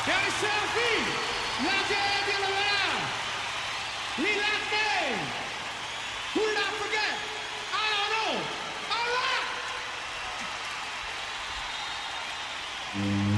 Gary Selfie, la gente la verdad, Lilate, who did I forget? I don't know. All right.